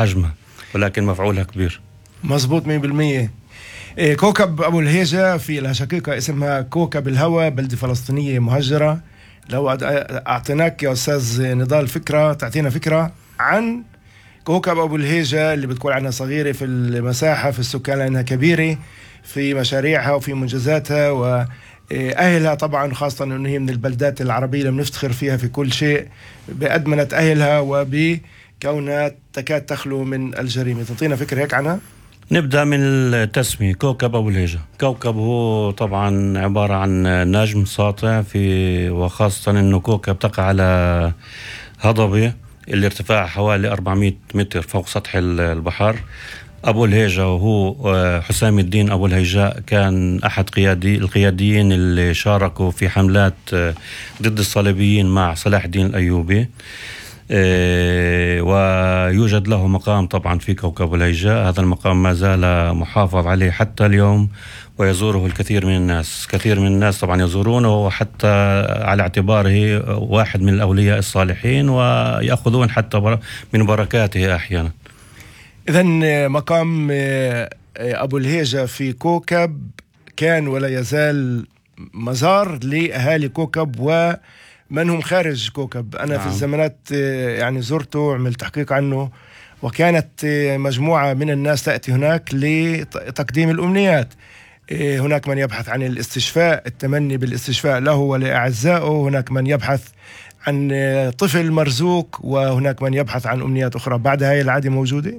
حجمها، ولكن مفعولها كبير. مزبوط 100%. كوكب أبو الهيجة في لها شقيقة اسمها كوكب الهوى، بلدة فلسطينية مهجرة. لو أعطيناك يا أستاذ نضال فكرة، تعطينا فكرة عن كوكب أبو الهيجة اللي بتكون عنها صغيرة في المساحة، في السكان لأنها كبيرة في مشاريعها وفي منجزاتها وأهلها طبعا، خاصة أنه هي من البلدات العربية اللي بنفتخر فيها في كل شيء بأدمنة أهلها وبكونها تكاد تخلو من الجريمة. تعطينا فكرة هيك عنها؟ نبدأ من التسمية. كوكب أبو الهيجة كوكب هو طبعا عبارة عن نجم ساطع، وخاصة أنه كوكب تقع على هضبة اللي ارتفاعها حوالي 400 متر فوق سطح البحر. أبو الهيجة وهو حسام الدين أبو الهيجاء كان أحد القياديين اللي شاركوا في حملات ضد الصليبيين مع صلاح الدين الأيوبي. ويوجد له مقام طبعا في كوكب الهيجاء. هذا المقام ما زال محافظ عليه حتى اليوم، ويزوره الكثير من الناس. كثير من الناس طبعا يزورونه حتى على اعتباره واحد من الأولياء الصالحين، ويأخذون حتى من بركاته أحيانا. إذن مقام أبو الهيجة في كوكب كان ولا يزال مزار لأهالي كوكب ومن هم خارج كوكب. أنا في الزمانات يعني زرته، عملت تحقيق عنه، وكانت مجموعة من الناس تأتي هناك لتقديم الأمنيات. هناك من يبحث عن الاستشفاء، التمني بالاستشفاء له ولأعزائه، هناك من يبحث عن طفل مرزوق، وهناك من يبحث عن أمنيات أخرى. بعد هاي العادة موجودة؟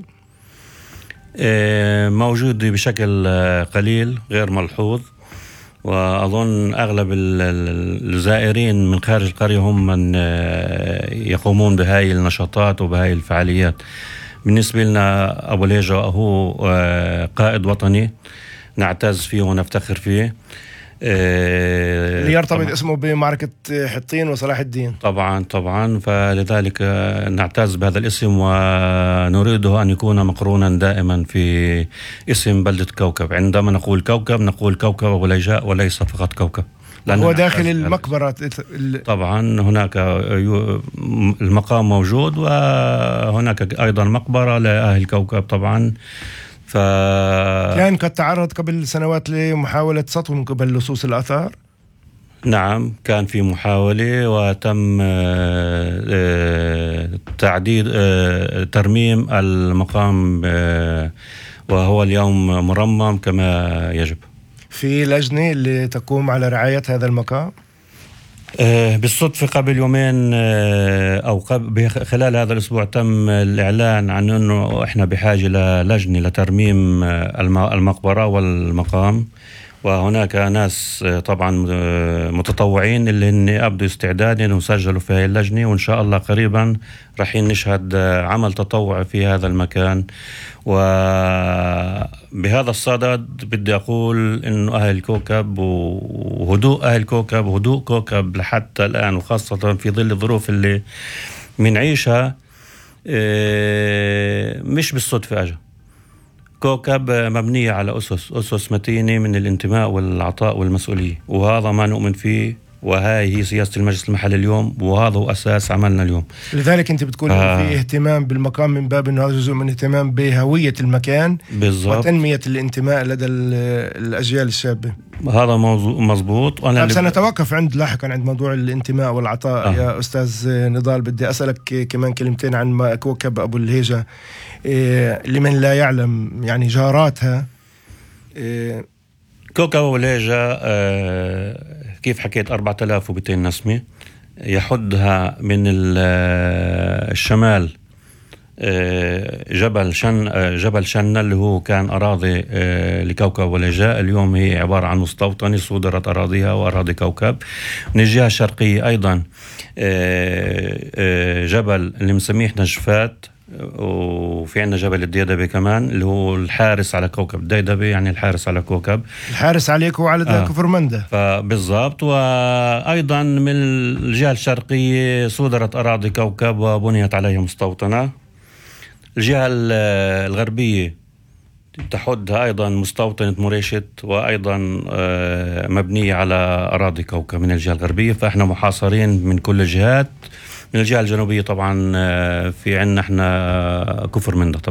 موجود بشكل قليل غير ملحوظ، وأظن أغلب الزائرين من خارج القرية هم من يقومون بهاي النشاطات وبهاي الفعاليات. بالنسبة لنا أبو الهيجة هو قائد وطني نعتز فيه ونفتخر فيه، اللي يرتبط اسمه بمعركة حطين وصلاح الدين. طبعا فلذلك نعتز بهذا الاسم، ونريده أن يكون مقرونا دائما في اسم بلدة كوكب. عندما نقول كوكب نقول كوكب أبو الهيجاء وليس فقط كوكب. هو داخل المقبرة طبعا هناك المقام موجود، وهناك أيضا مقبرة لأهل كوكب طبعا. كان قد تعرض قبل سنوات لمحاولة سطو من قبل لصوص الآثار. نعم كان في محاولة، وتم تعديل ترميم المقام، وهو اليوم مرمم كما يجب. في لجنة اللي تقوم على رعاية هذا المقام. بالصدفة قبل يومين أو خلال هذا الأسبوع تم الإعلان عن أنه إحنا بحاجة للجنة لترميم المقبرة والمقام، وهناك ناس طبعا متطوعين اللي هن أبدوا استعداد أنهم يسجلوا في هذه اللجنة، وإن شاء الله قريبا راح نشهد عمل تطوعي في هذا المكان. وبهذا الصدد بدي أقول إنه أهل كوكب وهدوء أهل كوكب وهدوء كوكب لحتى الآن، وخاصة في ظل الظروف اللي منعيشها، مش بالصدفة أجا. كوكب مبنية على أسس متينة من الانتماء والعطاء والمسؤولية، وهذا ما نؤمن فيه، وهاي هي سياسة المجلس المحلي اليوم، وهذا هو أساس عملنا اليوم. لذلك أنت بتقول في اهتمام بالمقام من باب أنه هذا جزء من اهتمام بهوية المكان بالضبط، وتنمية الانتماء لدى الأجيال الشابة. هذا مزبوط. وأنا سنتوقف لاحقا عند موضوع الانتماء والعطاء. يا أستاذ نضال بدي أسألك كمان كلمتين عن كوكب أبو الهيجة، لمن لا يعلم يعني جاراتها. كوكب أبو الهيجة كيف حكيت 4200 نسمة، يحدها من الشمال جبل شن اللي هو كان أراضي لكوكب أبو الهيجاء. اليوم هي عبارة عن مستوطنة صودرت أراضيها وأراضي كوكب. من الجهة الشرقية أيضا جبل اللي مسميه نجفات، وفي عندنا جبل الديدبي كمان اللي هو الحارس على كوكب ديدبي، يعني الحارس على كوكب، الحارس عليك وعلى كفر مندة. فبالضبط. وأيضا من الجهة الشرقية صودرت أراضي كوكب وبنيت عليها مستوطنة. الجهة الغربية تحدها أيضا مستوطنة مريشت، وأيضا مبنية على أراضي كوكب من الجهة الغربية. فإحنا محاصرين من كل الجهات. من الجهة الجنوبية طبعا في عنا احنا كفر مندة.